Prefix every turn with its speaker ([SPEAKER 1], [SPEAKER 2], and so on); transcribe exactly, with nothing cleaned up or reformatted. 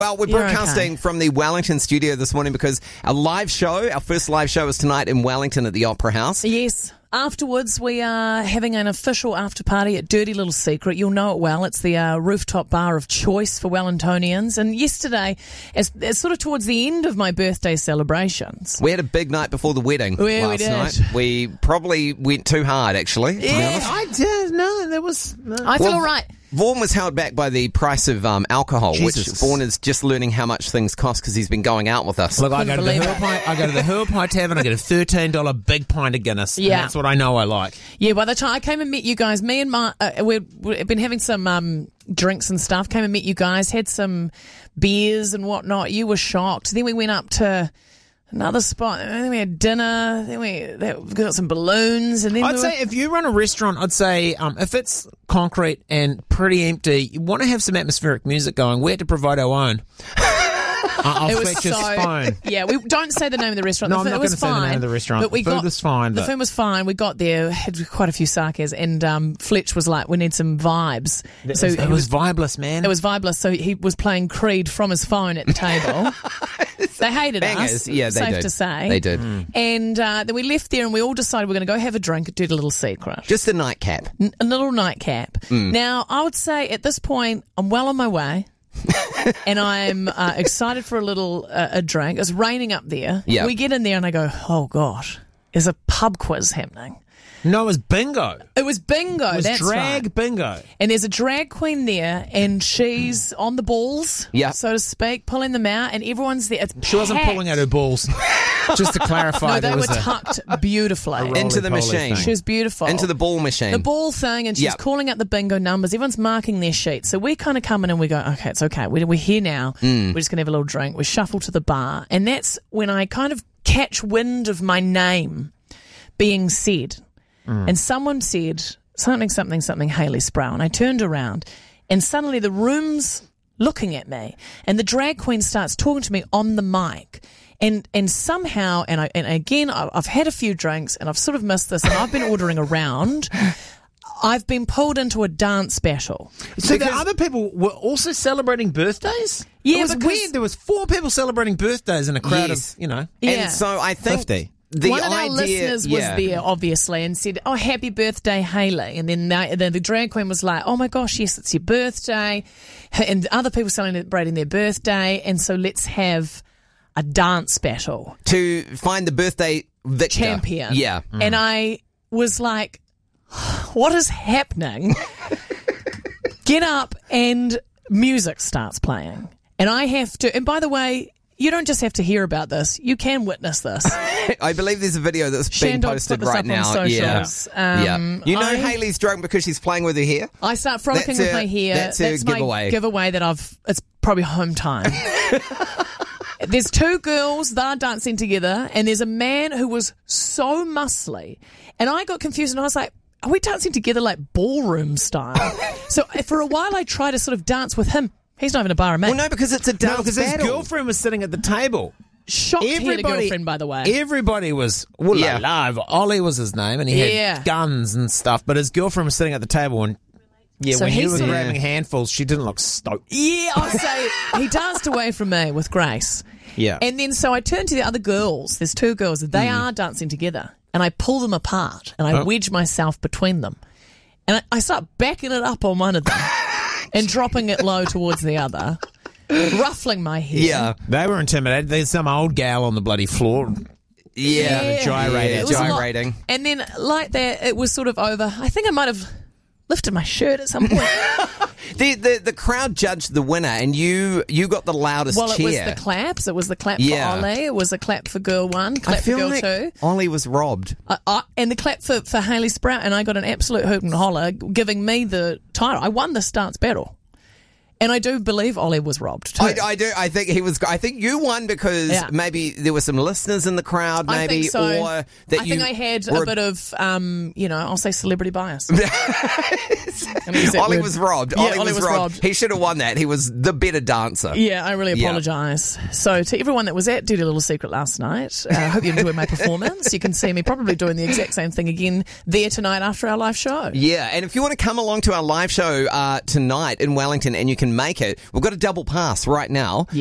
[SPEAKER 1] Well, we're
[SPEAKER 2] You're
[SPEAKER 1] broadcasting
[SPEAKER 2] okay.
[SPEAKER 1] from the Wellington studio this morning because our live show, our first live show is tonight in Wellington at the Opera House.
[SPEAKER 2] Yes. Afterwards, we are having an official after party at Dirty Little Secret. You'll know it well. It's the uh, rooftop bar of choice for Wellingtonians. And yesterday, as, as sort of towards the end of my birthday celebrations,
[SPEAKER 1] We had a big night before the wedding
[SPEAKER 2] Yeah, we
[SPEAKER 1] last
[SPEAKER 2] did.
[SPEAKER 1] night. We probably went too hard, actually, to be
[SPEAKER 2] Yeah.
[SPEAKER 1] honest.
[SPEAKER 3] I did. No, there was. No.
[SPEAKER 2] I feel
[SPEAKER 1] Well,
[SPEAKER 2] all right.
[SPEAKER 1] Vaughan was held back by the price of um, alcohol,
[SPEAKER 3] Jesus.
[SPEAKER 1] which Vaughan is just learning how much things cost because he's been going out with us.
[SPEAKER 3] Look, I go,
[SPEAKER 2] Couldn't
[SPEAKER 3] to the
[SPEAKER 2] believe
[SPEAKER 3] Hill
[SPEAKER 2] it.
[SPEAKER 3] Pie, I go to the Hill Pie Tavern, I get a thirteen dollars big pint of Guinness. and
[SPEAKER 2] Yeah.
[SPEAKER 3] that's what I know I like.
[SPEAKER 2] Yeah, by the time I came and met you guys, me and my, uh, we've, we've been having some um, drinks and stuff, came and met you guys, had some beers and whatnot. You were shocked. Then we went up to another spot. Then we had dinner. Then we, then we got some balloons. And then
[SPEAKER 3] I'd
[SPEAKER 2] we
[SPEAKER 3] say
[SPEAKER 2] were,
[SPEAKER 3] if you run a restaurant, I'd say um, if it's concrete and pretty empty, you want to have some atmospheric music going. We had to provide our own. Uh, I'll
[SPEAKER 2] it was
[SPEAKER 3] fetch his
[SPEAKER 2] so,
[SPEAKER 3] phone.
[SPEAKER 2] yeah, we don't say the name of the restaurant.
[SPEAKER 3] No,
[SPEAKER 2] the
[SPEAKER 3] I'm
[SPEAKER 2] food-
[SPEAKER 3] not
[SPEAKER 2] it was
[SPEAKER 3] gonna say the
[SPEAKER 2] fine,
[SPEAKER 3] name of the restaurant.
[SPEAKER 2] But we
[SPEAKER 3] The food
[SPEAKER 2] got,
[SPEAKER 3] was fine,
[SPEAKER 2] The
[SPEAKER 3] but-
[SPEAKER 2] food was fine. We got there, had quite a few sakes, and um, Fletch was like, we need some vibes.
[SPEAKER 3] It
[SPEAKER 2] so
[SPEAKER 3] was, it
[SPEAKER 2] he
[SPEAKER 3] was vibeless, man.
[SPEAKER 2] It was vibeless, so he was playing Creed from his phone at the table. They hated
[SPEAKER 1] Bangers.
[SPEAKER 2] us,
[SPEAKER 1] Yeah, they
[SPEAKER 2] safe
[SPEAKER 1] did.
[SPEAKER 2] to say.
[SPEAKER 1] They did.
[SPEAKER 2] And uh, then we left there and we all decided we're going to go have a drink at Dirty Little Secret.
[SPEAKER 1] Just a nightcap.
[SPEAKER 2] N- a little nightcap.
[SPEAKER 1] Mm.
[SPEAKER 2] Now, I would say at this point, I'm well on my way. and I'm uh, excited for a little uh, a drink. It's raining up there.
[SPEAKER 1] Yeah.
[SPEAKER 2] We get in there and I go, oh, gosh, there's a pub quiz happening.
[SPEAKER 3] no, it was bingo.
[SPEAKER 2] It was bingo.
[SPEAKER 3] It was
[SPEAKER 2] that's
[SPEAKER 3] drag
[SPEAKER 2] right.
[SPEAKER 3] bingo.
[SPEAKER 2] And there's a drag queen there, and she's on the balls,
[SPEAKER 1] Yeah.
[SPEAKER 2] so to speak, pulling them out, and everyone's there. It's
[SPEAKER 3] She wasn't
[SPEAKER 2] packed.
[SPEAKER 3] pulling out her balls. Just to clarify,
[SPEAKER 2] No, they
[SPEAKER 3] there
[SPEAKER 2] were
[SPEAKER 3] was a,
[SPEAKER 2] tucked beautifully.
[SPEAKER 1] Into the
[SPEAKER 3] roly-poly
[SPEAKER 1] machine.
[SPEAKER 3] thing.
[SPEAKER 2] She was beautiful.
[SPEAKER 1] Into the ball machine.
[SPEAKER 2] The ball thing, and she's
[SPEAKER 1] Yep.
[SPEAKER 2] calling out the bingo numbers. Everyone's marking their sheets. So we kind of come in and we go, okay, it's okay. We're, we're here now.
[SPEAKER 1] Mm.
[SPEAKER 2] We're just going to have a little drink. We shuffle to the bar. And that's when I kind of catch wind of my name being said.
[SPEAKER 1] Mm.
[SPEAKER 2] And someone said something, something, something, Hayley Sproul. And I turned around and suddenly the room's looking at me. And the drag queen starts talking to me on the mic. And and somehow, and I and again, I- I've had a few drinks and I've sort of missed this, and I've been ordering around. I've been pulled into a dance battle.
[SPEAKER 3] So the
[SPEAKER 1] Because-
[SPEAKER 3] other people were also celebrating birthdays?
[SPEAKER 2] Yeah,
[SPEAKER 3] it was
[SPEAKER 2] because-
[SPEAKER 3] weird. There was four people celebrating birthdays in a crowd
[SPEAKER 1] Yes.
[SPEAKER 3] of, you know.
[SPEAKER 2] Yeah.
[SPEAKER 1] And so I think
[SPEAKER 3] fifty.
[SPEAKER 1] the
[SPEAKER 2] One of our
[SPEAKER 1] idea,
[SPEAKER 2] listeners was
[SPEAKER 1] yeah.
[SPEAKER 2] there, obviously, and said, "Oh, happy birthday, Hayley!" And then the, the, the drag queen was like, "Oh my gosh, yes, it's your birthday," and other people celebrating their birthday, and so let's have a dance battle.
[SPEAKER 1] to find the birthday victor.
[SPEAKER 2] Champion.
[SPEAKER 1] Yeah.
[SPEAKER 2] And I was like, what is happening? Get up and music starts playing. And I have to, and by the way, you don't just have to hear about this, you can witness this.
[SPEAKER 1] I believe there's a video that's being
[SPEAKER 2] Shandog
[SPEAKER 1] posted
[SPEAKER 2] put this
[SPEAKER 1] right
[SPEAKER 2] up
[SPEAKER 1] now.
[SPEAKER 2] on
[SPEAKER 1] Yeah.
[SPEAKER 2] socials. Um,
[SPEAKER 1] yeah. You know
[SPEAKER 2] I-
[SPEAKER 1] Hayley's drunk because she's playing with her hair?
[SPEAKER 2] I start frolicking
[SPEAKER 1] That's
[SPEAKER 2] with
[SPEAKER 1] a-
[SPEAKER 2] my hair.
[SPEAKER 1] that's a
[SPEAKER 2] my
[SPEAKER 1] giveaway.
[SPEAKER 2] giveaway that I've, it's probably home time. There's two girls that are dancing together, and there's a man who was so muscly. And I got confused, and I was like, are we dancing together like ballroom style? So for a while, I tried to sort of dance with him. He's not even a bar mate.
[SPEAKER 1] Well, no, because it's a dance
[SPEAKER 3] No, because his
[SPEAKER 1] battle.
[SPEAKER 3] girlfriend was sitting at the table.
[SPEAKER 2] Shocked he had a
[SPEAKER 3] Everybody,
[SPEAKER 2] girlfriend, by the way.
[SPEAKER 3] Everybody was, well,
[SPEAKER 1] Yeah.
[SPEAKER 3] alive. Ollie was his name, and he
[SPEAKER 2] Yeah.
[SPEAKER 3] had guns and stuff, but his girlfriend was sitting at the table, and yeah,
[SPEAKER 2] So
[SPEAKER 3] when you
[SPEAKER 2] he's
[SPEAKER 3] were
[SPEAKER 2] sort of-
[SPEAKER 3] grabbing handfuls, she didn't look stoked.
[SPEAKER 2] Yeah, I'll say he danced away from me with grace.
[SPEAKER 3] Yeah.
[SPEAKER 2] And then so I turned to the other girls. There's two girls. They are dancing together. And I pull them apart and I
[SPEAKER 3] Oh.
[SPEAKER 2] wedge myself between them. And I, I start backing it up on one of them and dropping it low towards the other, ruffling my hair.
[SPEAKER 1] Yeah.
[SPEAKER 3] They were intimidated. There's some old gal on the bloody floor.
[SPEAKER 1] Yeah.
[SPEAKER 2] Yeah.
[SPEAKER 3] gyrating.
[SPEAKER 2] It was a lot.
[SPEAKER 1] gyrating.
[SPEAKER 2] And then like that, it was sort of over. I think I might have lifted my shirt at some point.
[SPEAKER 1] The, the the crowd judged the winner, and you you got the loudest
[SPEAKER 2] Well, it
[SPEAKER 1] cheer.
[SPEAKER 2] was the claps. It was the clap
[SPEAKER 1] Yeah.
[SPEAKER 2] for Ollie. It was a clap for girl one, clap
[SPEAKER 1] I feel
[SPEAKER 2] for girl
[SPEAKER 1] like
[SPEAKER 2] two.
[SPEAKER 1] Ollie was robbed.
[SPEAKER 2] Uh, uh, and the clap for, for Hayley Sprout, and I got an absolute hoot and holler, giving me the title. I won the dance battle. And I do believe Ollie was robbed too.
[SPEAKER 1] I, I do. I think he was. I think you won because
[SPEAKER 2] Yeah.
[SPEAKER 1] maybe there were some listeners in the crowd,
[SPEAKER 2] I
[SPEAKER 1] maybe,
[SPEAKER 2] think so.
[SPEAKER 1] or that
[SPEAKER 2] I
[SPEAKER 1] you.
[SPEAKER 2] think I had
[SPEAKER 1] were
[SPEAKER 2] a bit of, um, you know, I'll say celebrity bias. I'm gonna use that
[SPEAKER 1] Ollie
[SPEAKER 2] word.
[SPEAKER 1] was robbed.
[SPEAKER 2] Yeah,
[SPEAKER 1] Ollie,
[SPEAKER 2] Ollie
[SPEAKER 1] was,
[SPEAKER 2] was
[SPEAKER 1] robbed.
[SPEAKER 2] robbed.
[SPEAKER 1] He should have won that. He was the better dancer.
[SPEAKER 2] Yeah, I really
[SPEAKER 1] Yeah.
[SPEAKER 2] apologise. So to everyone that was at Dirty Little Secret last night, I uh, hope you enjoyed my performance. You can see me probably doing the exact same thing again there tonight after our live show.
[SPEAKER 1] Yeah, and if you want to come along to our live show uh, tonight in Wellington, and you can can make it. We've got a double pass right now